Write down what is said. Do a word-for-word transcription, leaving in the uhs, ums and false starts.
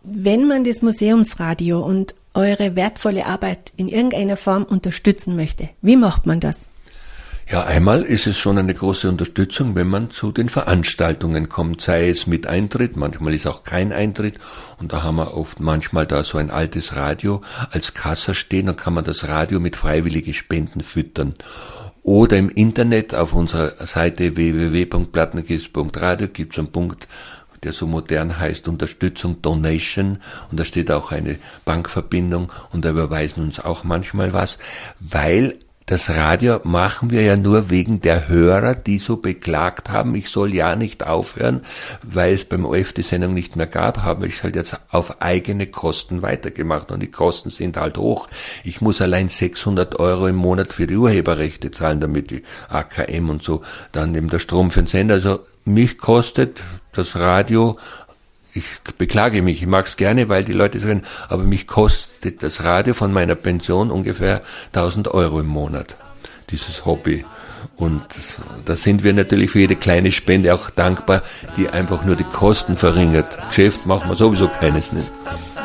Wenn man das Museumsradio und eure wertvolle Arbeit in irgendeiner Form unterstützen möchte, wie macht man das? Ja, einmal ist es schon eine große Unterstützung, wenn man zu den Veranstaltungen kommt, sei es mit Eintritt, manchmal ist auch kein Eintritt und da haben wir oft manchmal da so ein altes Radio als Kasse stehen, dann kann man das Radio mit freiwilligen Spenden füttern. Oder im Internet auf unserer Seite w w w punkt plattnerkist punkt radio gibt es einen Punkt, der so modern heißt Unterstützung, Donation, und da steht auch eine Bankverbindung und da überweisen uns auch manchmal was, weil das Radio machen wir ja nur wegen der Hörer, die so beklagt haben, ich soll ja nicht aufhören, weil es beim O F die Sendung nicht mehr gab, habe ich es halt jetzt auf eigene Kosten weitergemacht und die Kosten sind halt hoch. Ich muss allein sechshundert Euro im Monat für die Urheberrechte zahlen, damit die A K M und so, dann eben der Strom für den Sender. Also mich kostet das Radio, ich beklage mich, ich mag es gerne, weil die Leute sagen, aber mich kostet das Radio von meiner Pension ungefähr tausend Euro im Monat, dieses Hobby. Und das, da sind wir natürlich für jede kleine Spende auch dankbar, die einfach nur die Kosten verringert. Geschäft machen wir sowieso keines nicht.